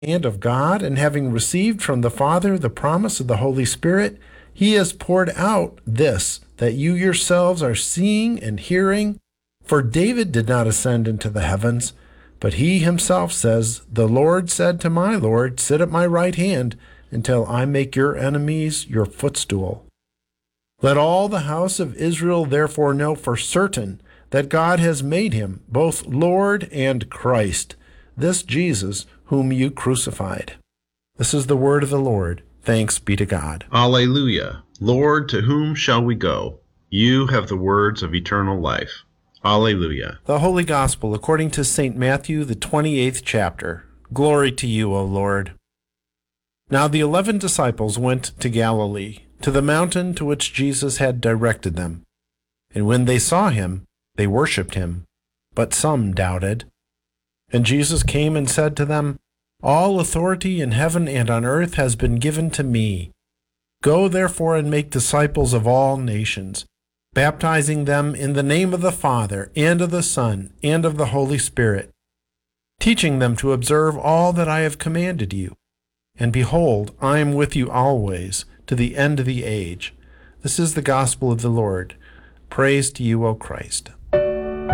and of God, and having received from the Father the promise of the Holy Spirit, he has poured out this, that you yourselves are seeing and hearing. For David did not ascend into the heavens, but he himself says, the Lord said to my Lord, sit at my right hand until I make your enemies your footstool. Let all the house of Israel therefore know for certain that God has made him both Lord and Christ, this Jesus whom you crucified. This is the word of the Lord. Thanks be to God. Alleluia. Lord, to whom shall we go? You have the words of eternal life. Alleluia. The Holy Gospel according to St. Matthew, the 28th chapter. Glory to you, O Lord. Now the 11 disciples went to Galilee, to the mountain to which Jesus had directed them. And when they saw him, they worshipped him, but some doubted. And Jesus came and said to them, all authority in heaven and on earth has been given to me. Go therefore and make disciples of all nations, baptizing them in the name of the Father, and of the Son, and of the Holy Spirit, teaching them to observe all that I have commanded you. And behold, I am with you always, to the end of the age. This is the gospel of the Lord. Praise to you, O Christ.